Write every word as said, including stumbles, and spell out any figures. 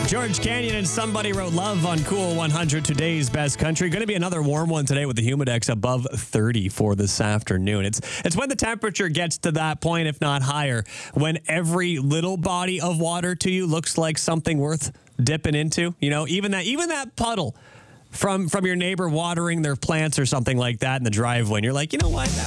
George Canyon and Somebody Wrote Love on Cool one hundred, today's best country. Going to be another warm one today with the Humidex above thirty for this afternoon. It's it's when the temperature gets to that point, if not higher, when every little body of water to you looks like something worth dipping into. You know, even that even that puddle from from your neighbor watering their plants or something like that in the driveway. And you're like, you know what?